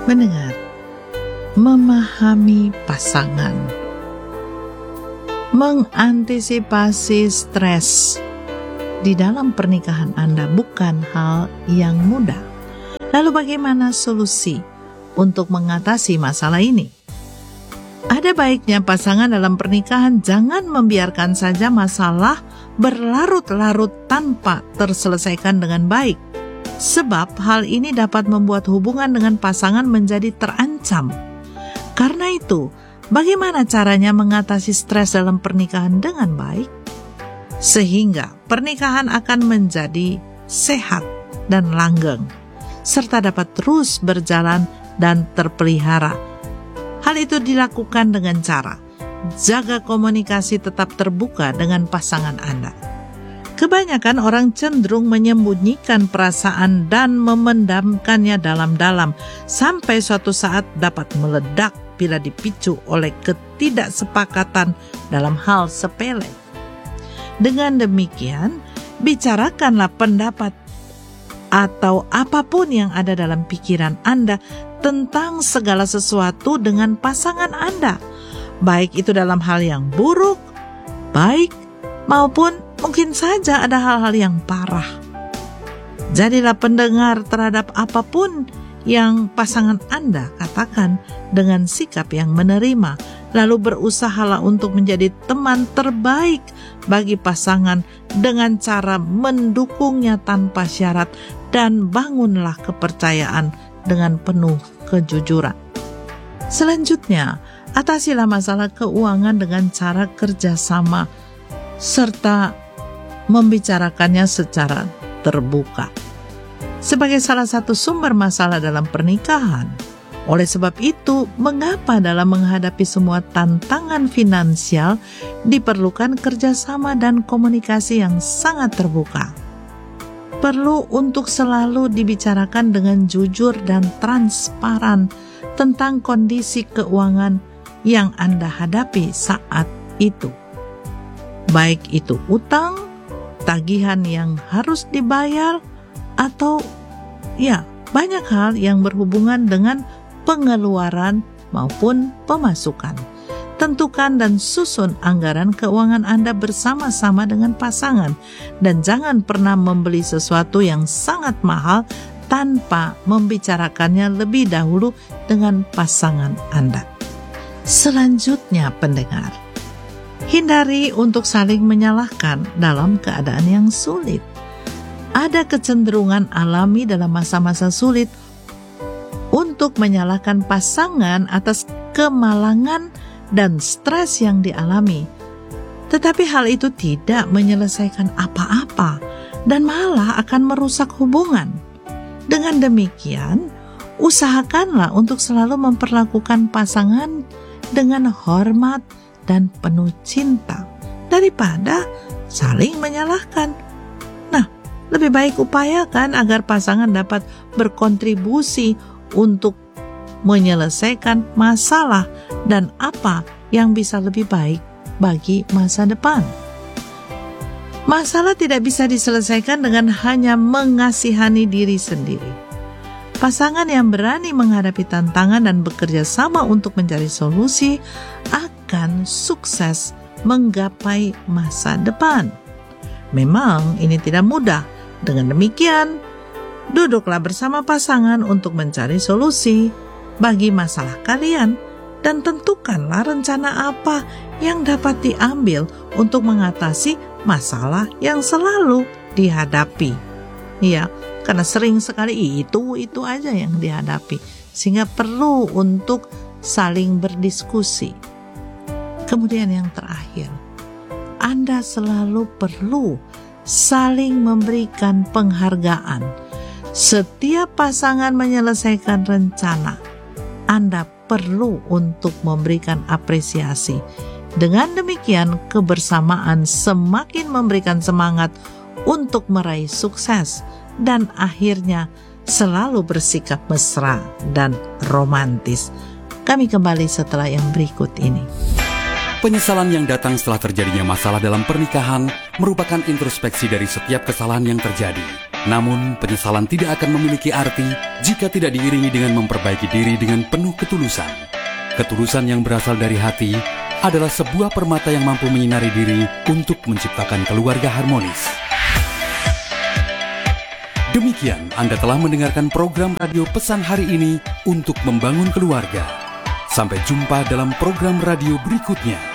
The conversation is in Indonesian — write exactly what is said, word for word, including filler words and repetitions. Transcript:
Mendengar, memahami pasangan, mengantisipasi stres di dalam pernikahan Anda bukan hal yang mudah. Lalu bagaimana solusi untuk mengatasi masalah ini? Ada baiknya pasangan dalam pernikahan jangan membiarkan saja masalah berlarut-larut tanpa terselesaikan dengan baik. Sebab hal ini dapat membuat hubungan dengan pasangan menjadi terancam. Karena itu, bagaimana caranya mengatasi stres dalam pernikahan dengan baik? Sehingga pernikahan akan menjadi sehat dan langgeng, serta dapat terus berjalan dan terpelihara. Hal itu dilakukan dengan cara jaga komunikasi tetap terbuka dengan pasangan Anda. Kebanyakan orang cenderung menyembunyikan perasaan dan memendamkannya dalam-dalam sampai suatu saat dapat meledak bila dipicu oleh ketidaksepakatan dalam hal sepele. Dengan demikian, bicarakanlah pendapat atau apapun yang ada dalam pikiran Anda tentang segala sesuatu dengan pasangan Anda, baik itu dalam hal yang buruk, baik, maupun mungkin saja ada hal-hal yang parah. Jadilah pendengar terhadap apapun yang pasangan Anda katakan dengan sikap yang menerima, lalu berusahalah untuk menjadi teman terbaik bagi pasangan dengan cara mendukungnya tanpa syarat dan bangunlah kepercayaan dengan penuh kejujuran. Selanjutnya, atasilah masalah keuangan dengan cara kerjasama serta membicarakannya secara terbuka. Sebagai salah satu sumber masalah dalam pernikahan, oleh sebab itu, mengapa dalam menghadapi semua tantangan finansial diperlukan kerjasama dan komunikasi yang sangat terbuka? Perlu untuk selalu dibicarakan dengan jujur dan transparan tentang kondisi keuangan yang Anda hadapi saat itu. Baik itu utang, tagihan yang harus dibayar, atau ya banyak hal yang berhubungan dengan pengeluaran maupun pemasukan. Tentukan dan susun anggaran keuangan Anda bersama-sama dengan pasangan dan jangan pernah membeli sesuatu yang sangat mahal tanpa membicarakannya lebih dahulu dengan pasangan Anda. Selanjutnya, pendengar, hindari untuk saling menyalahkan dalam keadaan yang sulit. Ada kecenderungan alami dalam masa-masa sulit untuk menyalahkan pasangan atas kemalangan dan stres yang dialami. Tetapi hal itu tidak menyelesaikan apa-apa dan malah akan merusak hubungan. Dengan demikian, usahakanlah untuk selalu memperlakukan pasangan dengan hormat dan penuh cinta daripada saling menyalahkan. Nah, lebih baik upayakan agar pasangan dapat berkontribusi untuk menyelesaikan masalah dan apa yang bisa lebih baik bagi masa depan. Masalah tidak bisa diselesaikan dengan hanya mengasihani diri sendiri. Pasangan yang berani menghadapi tantangan dan bekerja sama untuk mencari solusi akan sukses menggapai masa depan. Memang ini tidak mudah. Dengan demikian, duduklah bersama pasangan untuk mencari solusi bagi masalah kalian dan tentukanlah rencana apa yang dapat diambil untuk mengatasi masalah yang selalu dihadapi. Ya, karena sering sekali itu-itu aja yang dihadapi, sehingga perlu untuk saling berdiskusi. Kemudian yang terakhir, Anda selalu perlu saling memberikan penghargaan. Setiap pasangan menyelesaikan rencana, Anda perlu untuk memberikan apresiasi. Dengan demikian, kebersamaan semakin memberikan semangat untuk meraih sukses dan akhirnya selalu bersikap mesra dan romantis. Kami kembali setelah yang berikut ini. Penyesalan yang datang setelah terjadinya masalah dalam pernikahan merupakan introspeksi dari setiap kesalahan yang terjadi. Namun, penyesalan tidak akan memiliki arti jika tidak diiringi dengan memperbaiki diri dengan penuh ketulusan. Ketulusan yang berasal dari hati adalah sebuah permata yang mampu menyinari diri untuk menciptakan keluarga harmonis. Demikian, Anda telah mendengarkan program radio Pesan hari ini untuk membangun keluarga. Sampai jumpa dalam program radio berikutnya.